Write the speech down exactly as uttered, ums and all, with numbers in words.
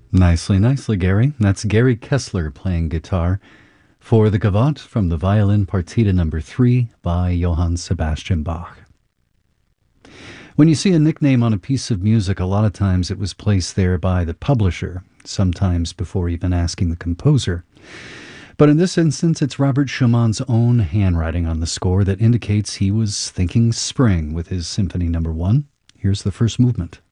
Nicely, nicely, Gary. That's Gary Kessler playing guitar for the Gavotte from the Violin Partita number three by Johann Sebastian Bach. When you see a nickname on a piece of music, a lot of times it was placed there by the publisher, sometimes before even asking the composer. But in this instance, it's Robert Schumann's own handwriting on the score that indicates he was thinking spring with his Symphony number one. Here's the first movement.